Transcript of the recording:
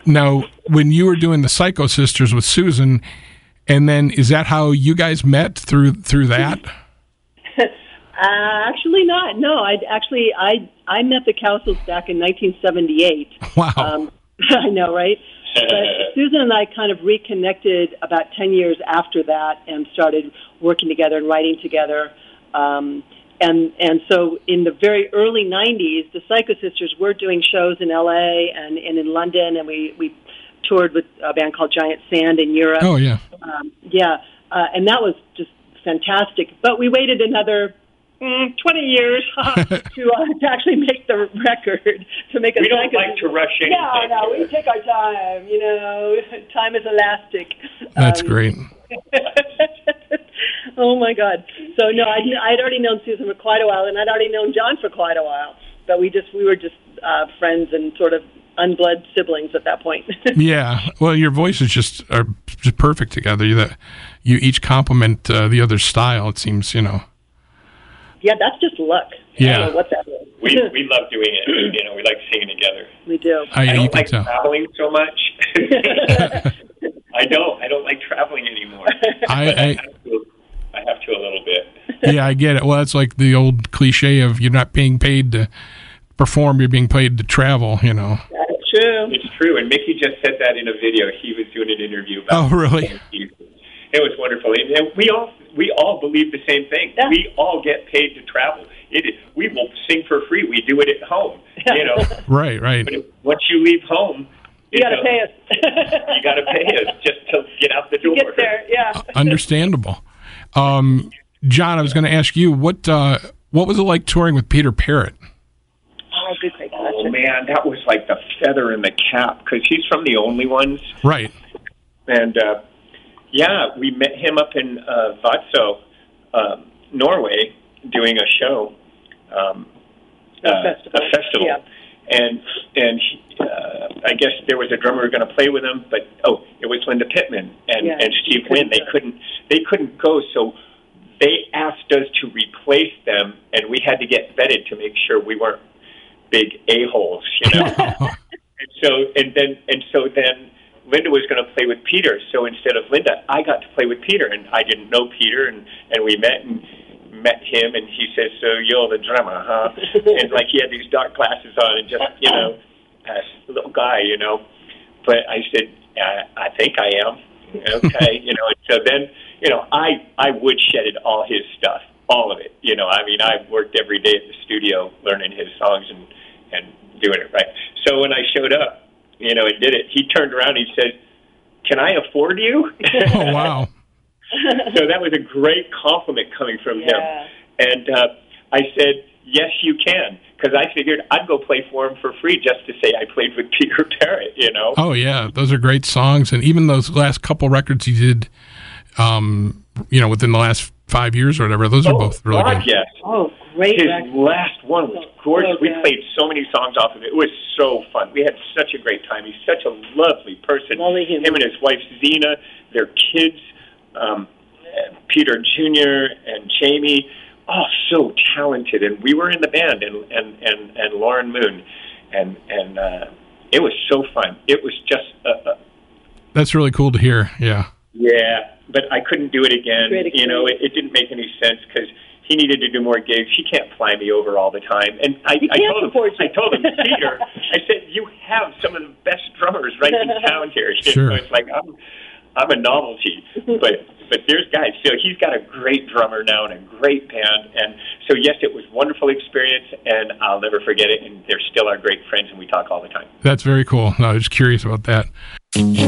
Now, when you were doing the Psycho Sisters with Susan, and then is that how you guys met through that? Actually not. No, I met the Cowsills back in 1978. Wow. I know, right? But Susan and I kind of reconnected about 10 years after that and started working together and writing together. And so in the very early 90s, the Psycho Sisters were doing shows in L.A. and in London, and we toured with a band called Giant Sand in Europe. Oh, yeah. And that was just fantastic. But we waited another 20 years to actually make the record. We don't like to rush anything. Yeah, no, we take our time. You know, time is elastic. That's great. Oh my God! So no, I'd already known Susan for quite a while, and I'd already known John for quite a while. But we were just friends and sort of unblood siblings at that point. Yeah. Well, your voices are just perfect together. You each complement the other's style. It seems, Yeah, that's just luck. Yeah. I don't know what that is. We love doing it. We like singing together. We do. I don't like traveling so much. I don't like traveling anymore. I have to a little bit. Yeah, I get it. Well, it's like the old cliche of you're not being paid to perform, you're being paid to travel, That's true. It's true, and Mickey just said that in a video. He was doing an interview about Oh, really? It was wonderful. And we all believe the same thing. Yeah. We all get paid to travel. We will sing for free. We do it at home, Right. But once you leave home, You got to pay us. You got to pay us just to get out the door. Get there, yeah. Understandable. John, I was going to ask you, what was it like touring with Peter Parrott? Oh, good question. Oh, man, that was like the feather in the cap, because he's from the Only Ones. Right. And, we met him up in Vadsø, Norway, doing a show, a festival. Yeah. And I guess there was a drummer going to play with him, but it was Linda Pittman and Steve Wynn. They couldn't go, so they asked us to replace them, and we had to get vetted to make sure we weren't big a-holes, and so then Linda was going to play with Peter. So instead of Linda, I got to play with Peter, and I didn't know Peter, and we met him, and he says, "So you're the drummer, huh?" And like he had these dark glasses on, and just a little guy, But I said, "I think I am." Okay, And so then, I woodshedded all his stuff, all of it. I worked every day at the studio learning his songs and doing it right. So when I showed up, and did it, he turned around and he said, "Can I afford you?" Oh, wow. So that was a great compliment coming from him. And I said, "Yes, you can," because I figured I'd go play for him for free just to say I played with Peter Parrott, Oh, yeah, those are great songs. And even those last couple records he did, within the last 5 years or whatever, those are both really good. Yes. Oh, great. His last one was gorgeous. We played so many songs off of it. It was so fun. We had such a great time. He's such a lovely person. Him and his wife, Zena, their kids, Peter Jr. and Jamie, so talented. And we were in the band, and Lauren Moon, and it was so fun. It was just that's really cool to hear. Yeah. Yeah, but I couldn't do it again. It didn't make any sense because he needed to do more gigs. He can't fly me over all the time. And I told him, Peter, I said, you have some of the best drummers right in town here. Sure. So it's like I'm a novelty, but there's guys. So he's got a great drummer now and a great band. And so yes, it was a wonderful experience, and I'll never forget it. And they're still our great friends, and we talk all the time. That's very cool. No, I was just curious about that.